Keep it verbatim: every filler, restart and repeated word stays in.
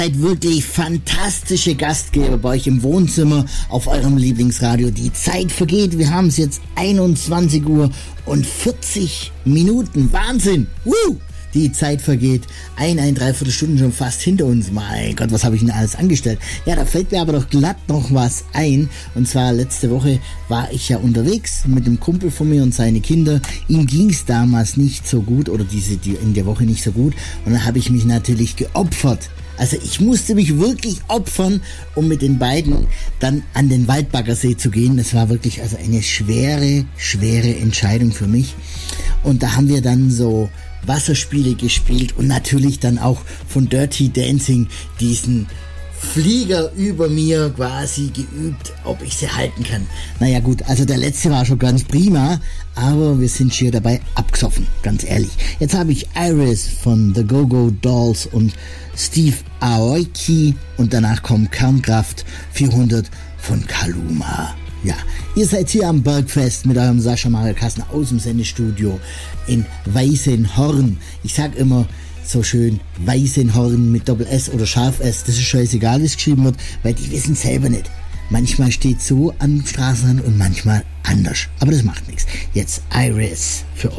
Seid wirklich fantastische Gastgeber bei euch im Wohnzimmer auf eurem Lieblingsradio. Die Zeit vergeht. Wir haben es jetzt einundzwanzig Uhr und vierzig Minuten. Wahnsinn! Woo! Die Zeit vergeht. Ein, ein, dreiviertel Stunden schon fast hinter uns. Mein Gott, was habe ich denn alles angestellt? Ja, da fällt mir aber doch glatt noch was ein. Und zwar letzte Woche war ich ja unterwegs mit einem Kumpel von mir und seine Kinder. Ihm ging es damals nicht so gut oder diese die in der Woche nicht so gut. Und dann habe ich mich natürlich geopfert. Also ich musste mich wirklich opfern, um mit den beiden dann an den Waldbaggersee zu gehen. Das war wirklich also eine schwere, schwere Entscheidung für mich. Und da haben wir dann so Wasserspiele gespielt und natürlich dann auch von Dirty Dancing diesen Flieger über mir quasi geübt, ob ich sie halten kann. Naja gut, also der letzte war schon ganz prima, aber wir sind schier dabei abgesoffen, ganz ehrlich. Jetzt habe ich Iris von The Go-Go Dolls und Steve Aoki und danach kommt Kernkraft vierhundert von Kaluma. Ja, ihr seid hier am Bergfest mit eurem Sascha Mario Kastner aus dem Sendestudio in Weißenhorn. Ich sag immer so schön Weißenhorn mit Doppel-S oder Scharf-S. Das ist scheißegal, wie es geschrieben wird, weil die wissen selber nicht. Manchmal steht so am Straßenrand und manchmal anders. Aber das macht nichts. Jetzt Iris für euch.